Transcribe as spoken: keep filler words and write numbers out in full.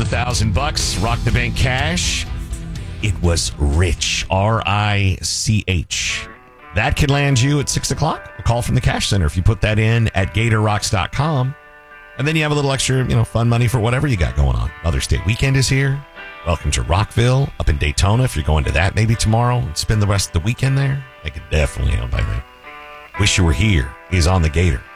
the thousand bucks. Rock the Bank cash. It was Rich, R I C H. That could land you at six o'clock. A call from the cash center if you put that in at gator rocks dot com. And then you have a little extra, you know, fun money for whatever you got going on. Mother's Day weekend is here. Welcome to Rockville up in Daytona. If you're going to that maybe tomorrow and spend the rest of the weekend there, I could definitely help by that. Wish You Were Here is on the Gator.